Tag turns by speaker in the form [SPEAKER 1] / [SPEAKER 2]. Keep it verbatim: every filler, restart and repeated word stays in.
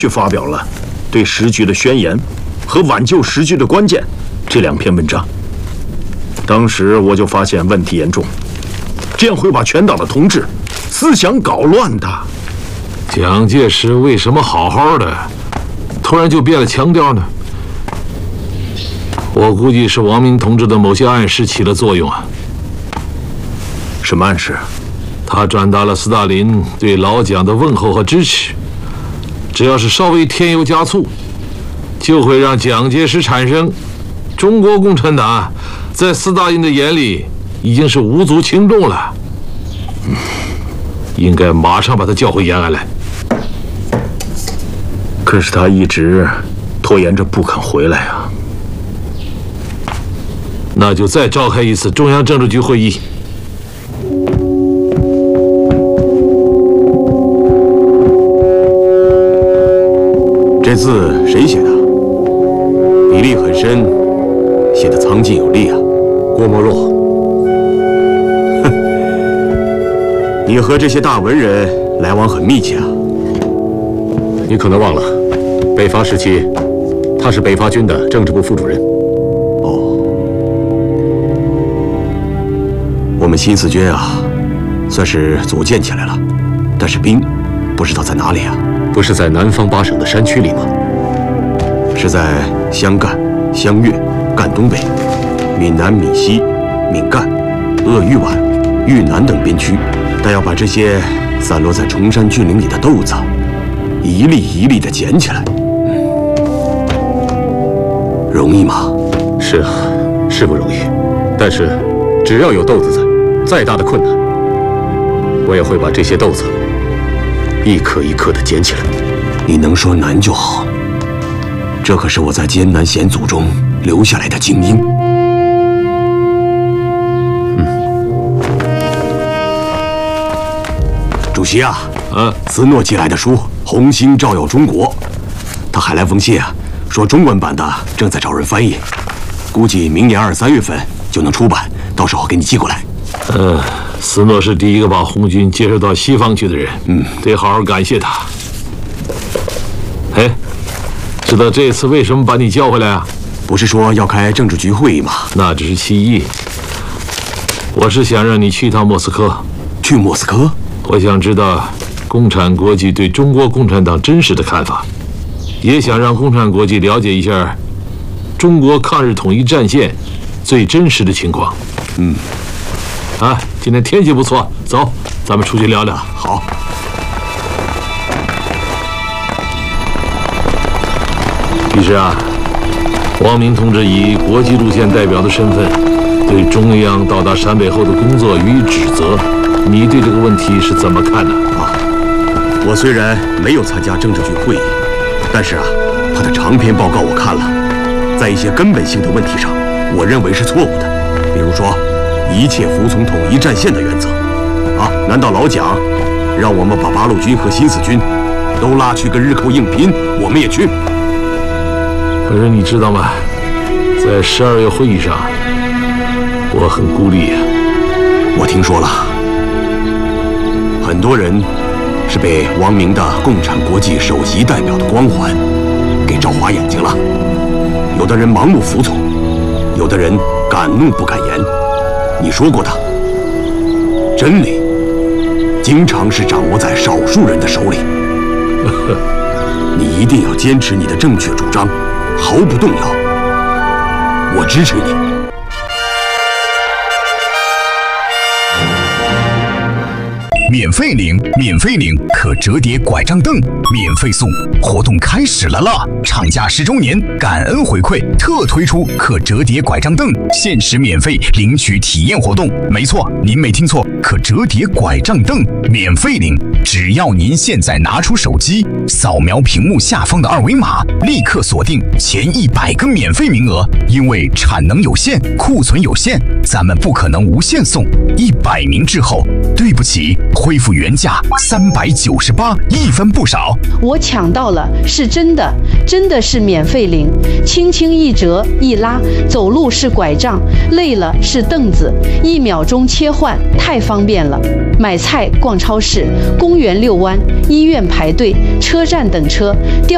[SPEAKER 1] 就发表了对时局的宣言和挽救时局的关键这两篇文章。当时我就发现问题严重，这样会把全党的同志思想搞乱的。
[SPEAKER 2] 蒋介石为什么好好的，突然就变了腔调呢？我估计是王明同志的某些暗示起了作用啊。
[SPEAKER 1] 什么暗示？
[SPEAKER 2] 他转达了斯大林对老蒋的问候和支持，只要是稍微添油加醋，就会让蒋介石产生中国共产党在斯大林的眼里已经是无足轻重了，嗯，应该马上把他叫回延安来。
[SPEAKER 1] 可是他一直拖延着不肯回来啊。
[SPEAKER 2] 那就再召开一次中央政治局会议。
[SPEAKER 3] 这字谁写的？笔力很深，写得苍劲有力啊。郭沫若，哼，你和这些大文人来往很密切啊。
[SPEAKER 4] 你可能忘了，北伐时期，他是北伐军的政治部副主任。
[SPEAKER 3] 哦，我们新四军啊，算是组建起来了，但是兵不知道在哪里啊。
[SPEAKER 4] 不是在南方八省的山区里吗？
[SPEAKER 3] 是在湘赣、湘粤、赣东北、闽南、闽西、闽赣、鄂豫皖、豫南等边区，但要把这些散落在崇山峻岭里的豆子，一粒一粒地捡起来，容易吗？
[SPEAKER 4] 是啊，是不容易。但是，只要有豆子在，再大的困难，我也会把这些豆子一颗一颗地捡起来。
[SPEAKER 3] 你能说难就好，这可是我在艰难险阻中留下来的精英。嗯，主席啊，
[SPEAKER 2] 啊，
[SPEAKER 3] 斯诺寄来的书《红星照耀中国》，他还来封信啊，说中文版的正在找人翻译，估计明年二三月份就能出版，到时候给你寄过来。
[SPEAKER 2] 呃，斯诺是第一个把红军接收到西方去的人，
[SPEAKER 3] 嗯，
[SPEAKER 2] 得好好感谢他。哎，知道这次为什么把你叫回来啊？
[SPEAKER 3] 不是说要开政治局会议吗？
[SPEAKER 2] 那只是其一。我是想让你去一趟莫斯科。
[SPEAKER 3] 去莫斯科？
[SPEAKER 2] 我想知道共产国际对中国共产党真实的看法，也想让共产国际了解一下中国抗日统一战线最真实的情况。
[SPEAKER 3] 嗯。
[SPEAKER 2] 啊，今天天气不错，走，咱们出去聊聊。
[SPEAKER 3] 好。
[SPEAKER 2] 其实啊，王明同志以国际路线代表的身份，对中央到达陕北后的工作予以指责，你对这个问题是怎么看的？
[SPEAKER 3] 啊，我虽然没有参加政治局会议，但是啊，他的长篇报告我看了，在一些根本性的问题上，我认为是错误的。比如说，一切服从统一战线的原则。啊，难道老蒋让我们把八路军和新四军都拉去跟日寇硬拼，我们也去？
[SPEAKER 2] 可是你知道吗？在十二月会议上，我很孤立呀。
[SPEAKER 3] 我听说了，很多人是被王明的共产国际首席代表的光环给照花眼睛了。有的人盲目服从，有的人敢怒不敢言。你说过的，真理经常是掌握在少数人的手里。你一定要坚持你的正确主张，毫不动摇。我支持你。
[SPEAKER 5] 免费领，免费领可折叠拐杖凳，免费送，活动开始了啦！厂家十周年感恩回馈，特推出可折叠拐杖凳，限时免费领取体验活动。没错，您没听错，可折叠拐杖凳免费领，只要您现在拿出手机，扫描屏幕下方的二维码，立刻锁定前一百个免费名额。因为产能有限，库存有限，咱们不可能无限送。一百名之后，对不起，恢复原价三百九十八，一分不少。
[SPEAKER 6] 我抢到了，是真的，真的是免费领，轻轻一折一拉，走路是拐杖，累了是凳子，一秒钟切换，太方便了。买菜、逛超市、公园遛弯、医院排队、车站等车，调